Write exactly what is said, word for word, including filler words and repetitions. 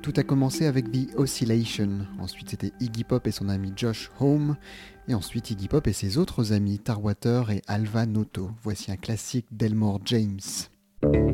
tout a commencé avec The Oscillation. Ensuite, c'était Iggy Pop et son ami Josh Homme. Et ensuite, Iggy Pop et ses autres amis Tarwater et Alva Noto. Voici un classique d'Elmore James.